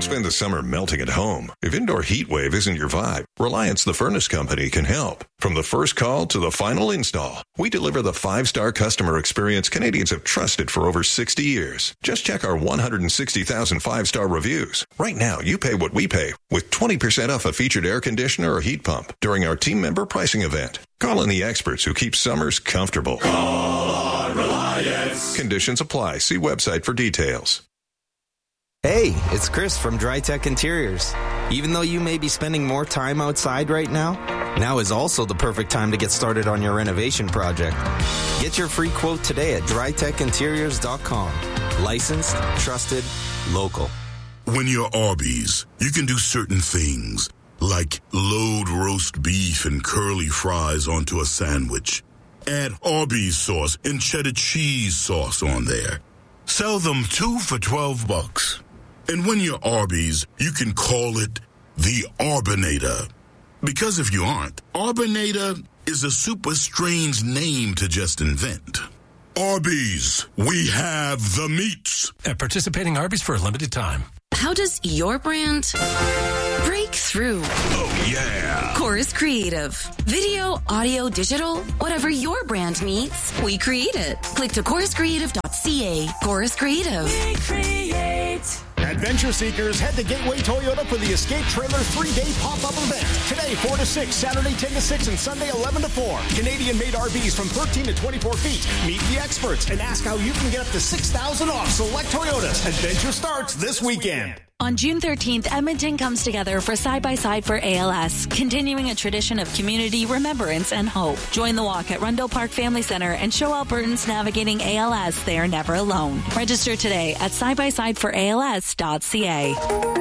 Don't spend the summer melting at home. If indoor heat wave isn't your vibe, Reliance the Furnace Company can help. From the first call to the final install, we deliver the 5-star customer experience Canadians have trusted for over 60 years. Just check our 160,000 5-star reviews. Right now, you pay what we pay with 20% off a featured air conditioner or heat pump during our team member pricing event. Call in the experts who keep summers comfortable. Call on Reliance. Conditions apply. See website for details. Hey, it's Chris from DryTech Interiors. Even though you may be spending more time outside right now is also the perfect time to get started on your renovation project. Get your free quote today at drytechinteriors.com. Licensed, trusted, local. When you're Arby's, you can do certain things, like load roast beef and curly fries onto a sandwich. Add Arby's sauce and cheddar cheese sauce on there. Sell them 2 for $12. And when you're Arby's, you can call it the Arbinator. Because if you aren't, Arbinator is a super strange name to just invent. Arby's, we have the meats. At participating Arby's for a limited time. How does your brand break through? Oh, yeah. Chorus Creative. Video, audio, digital, whatever your brand needs, we create it. Click to choruscreative.ca. Chorus Creative. We create. Adventure seekers, head to Gateway Toyota for the Escape Trailer 3-day pop-up event. Today, 4 to 6, Saturday, 10 to 6, and Sunday, 11 to 4. Canadian-made RVs from 13 to 24 feet. Meet the experts and ask how you can get up to $6,000 off select Toyotas. Adventure starts this weekend. On June 13th, Edmonton comes together for Side by Side for ALS, continuing a tradition of community, remembrance, and hope. Join the walk at Rundle Park Family Center and show Albertans navigating ALS they are never alone. Register today at sidebyside4als.ca.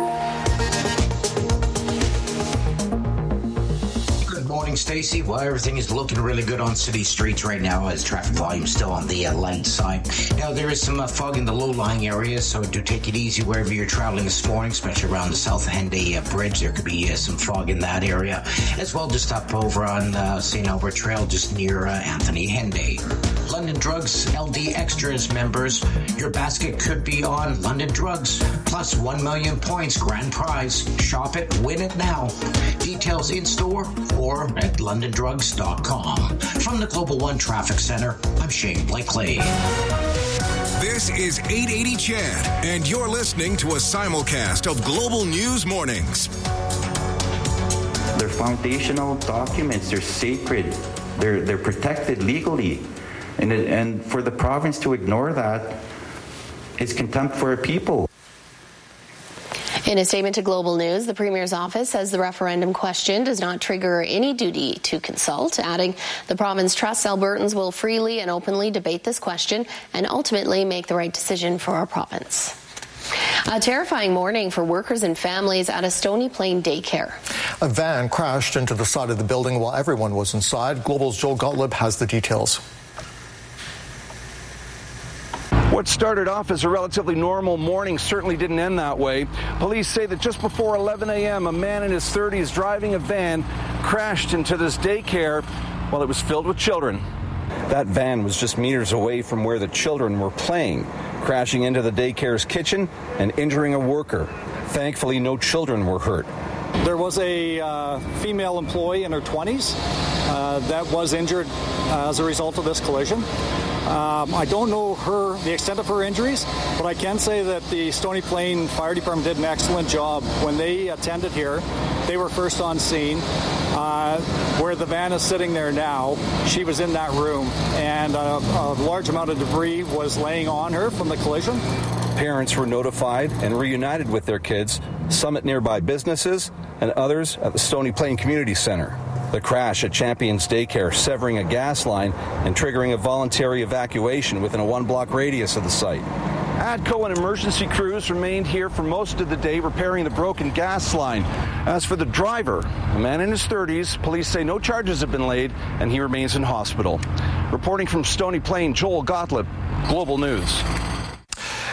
Morning, Stacey. Well, everything is looking really good on city streets right now as traffic volume still on the light side. Now, there is some fog in the low-lying areas, so do take it easy wherever you're traveling this morning, especially around the South Henday Bridge. There could be some fog in that area, as well just up over on St. Albert Trail, just near Anthony Henday. London Drugs LD Extras members, your basket could be on London Drugs, plus 1 million points, grand prize. Shop it, win it now. Details in store or at londondrugs.com. From the Global One Traffic Center, I'm Shane Blakely. This is 880 Chad, and you're listening to a simulcast of Global News Mornings. They're foundational documents. They're sacred. They're protected legally. And for the province to ignore that is contempt for our people. In a statement to Global News, the Premier's office says the referendum question does not trigger any duty to consult, adding the province trusts Albertans will freely and openly debate this question and ultimately make the right decision for our province. A terrifying morning for workers and families at a Stony Plain daycare. A van crashed into the side of the building while everyone was inside. Global's Joel Gottlieb has the details. What started off as a relatively normal morning certainly didn't end that way. Police say that just before 11 a.m., a man in his 30s driving a van crashed into this daycare while it was filled with children. That van was just meters away from where the children were playing, crashing into the daycare's kitchen and injuring a worker. Thankfully, no children were hurt. There was a female employee in her 20s that was injured as a result of this collision. I don't know the extent of her injuries, but I can say that the Stony Plain Fire Department did an excellent job. When they attended here, they were first on scene. Where the van is sitting there now, she was in that room, and a large amount of debris was laying on her from the collision. Parents were notified and reunited with their kids, some at nearby businesses and others at the Stony Plain Community Center. The crash at Champions Daycare severing a gas line and triggering a voluntary evacuation within a 1-block radius of the site. ATCO and emergency crews remained here for most of the day repairing the broken gas line. As for the driver, a man in his 30s, police say no charges have been laid and he remains in hospital. Reporting from Stony Plain, Joel Gottlieb, Global News.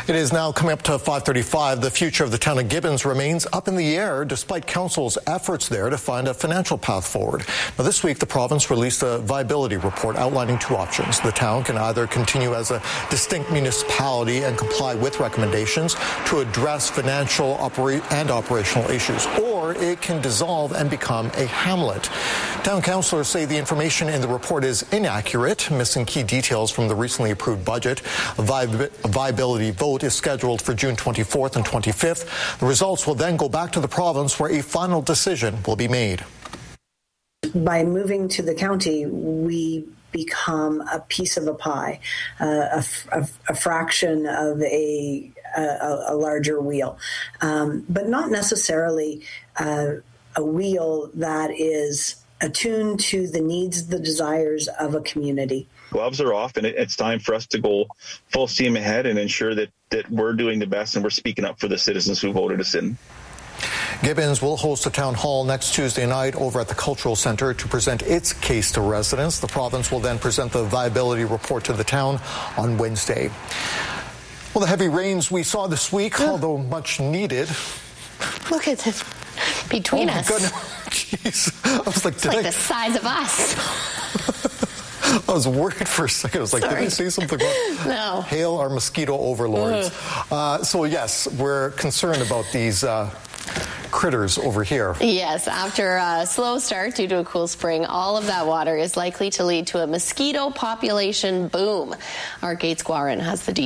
It is now coming up to 5:35. The future of the town of Gibbons remains up in the air despite council's efforts there to find a financial path forward. Now, this week, the province released a viability report outlining two options. The town can either continue as a distinct municipality and comply with recommendations to address financial and operational issues, or it can dissolve and become a hamlet. Town councillors say the information in the report is inaccurate, missing key details from the recently approved budget. A viability vote is scheduled for June 24th and 25th. The results will then go back to the province where a final decision will be made. By moving to the county, we become a piece of a pie, a fraction of a larger wheel, but not necessarily a wheel that is attuned to the needs, the desires of a community. Gloves are off, and it's time for us to go full steam ahead and ensure that we're doing the best and we're speaking up for the citizens who voted us in. Gibbons will host a town hall next Tuesday night over at the Cultural Centre to present its case to residents. The province will then present the viability report to the town on Wednesday. Well, the heavy rains we saw this week, although much needed. Look at this between us. Oh, my goodness. Jeez. I was like, it's like the size of us. I was worried for a second. I was like, Did I say something about No. hail or mosquito overlords? So, yes, we're concerned about these critters over here. Yes, after a slow start due to a cool spring, all of that water is likely to lead to a mosquito population boom. Our Gates Guarin has the details.